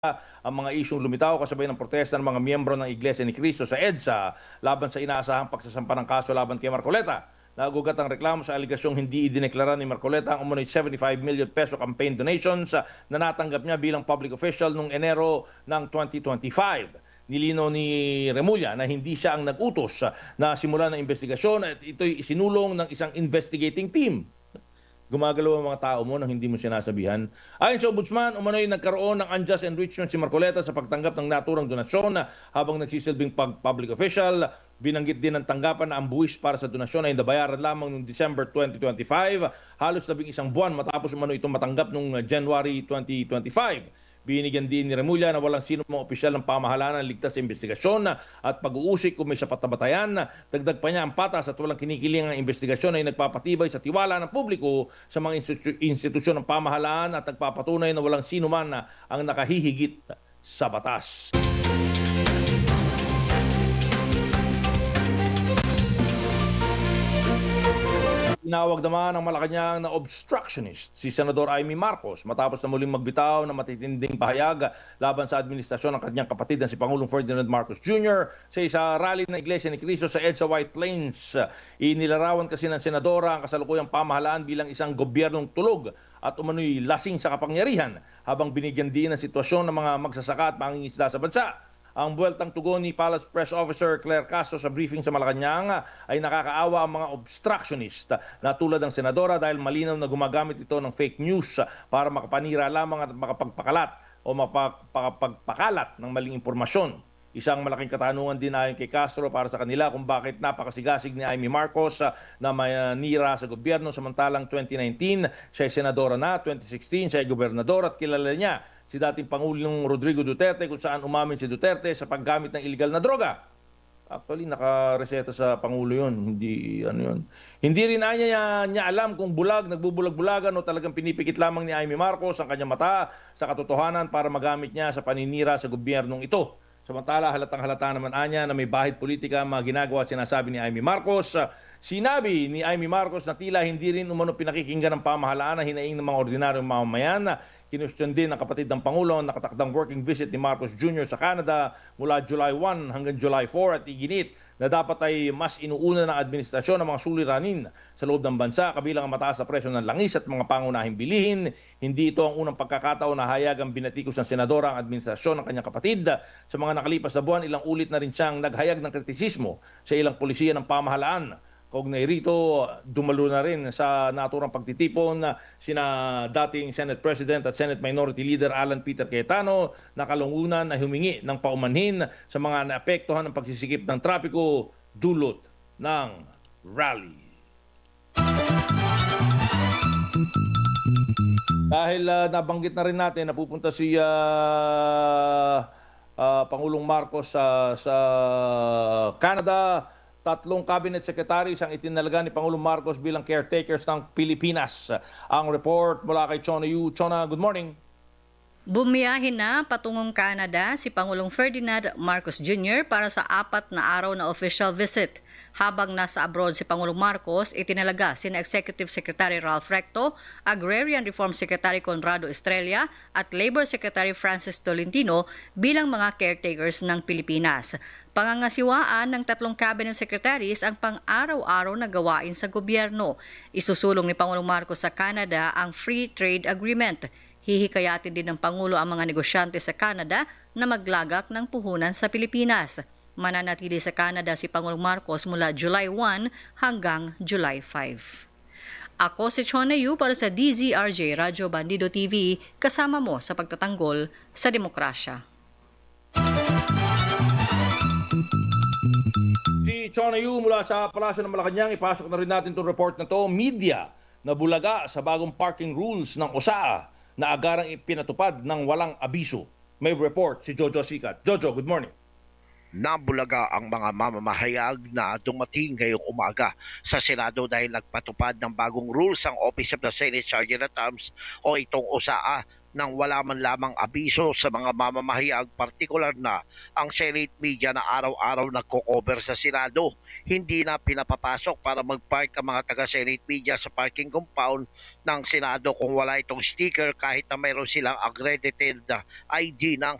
ang mga isyong lumitaw kasabay ng protesta ng mga miyembro ng Iglesia ni Cristo sa EDSA laban sa inaasahang pagsasampa ng kaso laban kay Marcoleta. Nagugat ang reklamo sa aligasyong hindi idineklara ni Marcoleta ang umunoy 75 million peso campaign donations na natanggap niya bilang public official noong Enero ng 2025. Nilino ni Remulla na hindi siya ang nag-utos na simulan ng investigasyon at ito'y isinulong ng isang investigating team. Gumagalaw ang mga tao mo nang hindi mo sinasabihan. Ayon sa Ombudsman, umano'y nagkaroon ng unjust enrichment si Marcoleta sa pagtanggap ng naturang donasyon habang nagsisilbing public official. Binanggit din ng tanggapan na ang buwis para sa donasyon ay nabayaran lamang noong December 2025, halos 11 buwan matapos umano itong matanggap noong January 2025. Binigyan din ni Remulla na walang sino mga opisyal ng pamahalaan ang ligtas sa investigasyon at pag-uusik kung may sapat na batayan. Dagdag pa niya ang patas at walang kinikiling ang investigasyon ay nagpapatibay sa tiwala ng publiko sa mga institusyon ng pamahalaan at nagpapatunay na walang sino man ang nakahihigit sa batas. Tinawag naman ng Malacanang na obstructionist si Senador Amy Marcos matapos na muling magbitaw ng matitinding pahayag laban sa administrasyon ng kanyang kapatid na si Pangulong Ferdinand Marcos Jr. sa isa rally ng Iglesia ni Cristo sa EDSA White Plains. Inilarawan kasi ng senadora ang kasalukuyang pamahalaan bilang isang gobyernong tulog at umano'y lasing sa kapangyarihan habang binigyan din ng sitwasyon ng mga magsasaka at mangingisda sa bansa. Ang buweltang tugon ni Palace Press Officer Claire Castro sa briefing sa Malacanang ay nakakaawa ang mga obstructionist na tulad ng senadora dahil malinaw na gumagamit ito ng fake news para makapanira lamang at makapagpakalat o mapagpakalat ng maling impormasyon. Isang malaking katanungan din ayon kay Castro para sa kanila kung bakit napakasigasig ni Amy Marcos na manira sa gobyerno samantalang 2019 siya ay senadora na, 2016 siya ay gobernador at kilala niya si dating Pangulong Rodrigo Duterte kung saan umamin si Duterte sa paggamit ng illegal na droga. Actually, nakareseta sa Pangulo yun. Hindi, yun. Hindi rin niya alam kung nagbubulag-bulagan o talagang pinipikit lamang ni Amy Marcos ang kanyang mata sa katotohanan para magamit niya sa paninira sa gobyernong ito. Samantala, halatang-halata naman anya na may bahid politika ang mga ginagawa at sinasabi ni Amy Marcos. Sinabi ni Amy Marcos na tila hindi rin umano pinakikinggan ng pamahalaan na hinaing ng mga ordinaryong mamamayan. Kinustyon din ng kapatid ng Pangulo ang nakatakdang working visit ni Marcos Jr. sa Canada mula July 1 hanggang July 4 at iginit na dapat ay mas inuuna ng administrasyon ng mga suliranin sa loob ng bansa kabilang ang mataas na presyo ng langis at mga pangunahing bilihin. Hindi ito ang unang pagkakataon na hayagang binatikos ng senadora ang administrasyon ng kanyang kapatid. Sa mga nakalipas na buwan, ilang ulit na rin siyang naghayag ng kritisismo sa ilang pulisiya ng pamahalaan. Kaugnay rito, dumalo na rin sa naturang pagtitipon sina dating Senate President at Senate Minority Leader Alan Peter Cayetano na kalungunan na humingi ng paumanhin sa mga naapektuhan ng pagsisikip ng trapiko dulot ng rally. Dahil nabanggit na rin natin, napupunta si Pangulong Marcos sa Canada. 3 cabinet secretaries ang itinalaga ni Pangulong Marcos bilang caretakers ng Pilipinas. Ang report mula kay Chona Yu. Chona, good morning. Bumiyahin na patungong Canada si Pangulong Ferdinand Marcos Jr. para sa 4 na araw na official visit. Habang nasa abroad si Pangulong Marcos, itinalaga sina Executive Secretary Ralph Recto, Agrarian Reform Secretary Conrado Estrella at Labor Secretary Francis Tolentino bilang mga caretakers ng Pilipinas. Pangangasiwaan ng 3 cabinet secretaries ang pang-araw-araw na gawain sa gobyerno. Isusulong ni Pangulong Marcos sa Canada ang Free Trade Agreement. Hihikayatin din ng Pangulo ang mga negosyante sa Canada na maglagak ng puhunan sa Pilipinas. Mananatili sa Canada si Pangulong Marcos mula July 1 hanggang July 5. Ako si Chona Yu para sa DZRJ Radyo Bandido TV, kasama mo sa pagtatanggol sa demokrasya. Si Chona Yu mula sa Palasyo ng Malacanang, ipasok na rin natin itong report na to. Media na bulaga sa bagong parking rules ng OSAA na agarang ipinatupad ng walang abiso. May report si Jojo Sikat. Jojo, good morning. Nabulaga ang mga mamamahayag na dumating ngayong umaga sa Senado dahil nagpatupad ng bagong rules ang Office of the Senate Sergeant at Arms o itong OSAA nang wala man lamang abiso sa mga mamamahayag, partikular na ang Senate media na araw-araw nagko-cover sa Senado. Hindi na pinapapasok para mag-park ang mga taga-Senate media sa parking compound ng Senado kung wala itong sticker kahit na mayroon silang accredited ID ng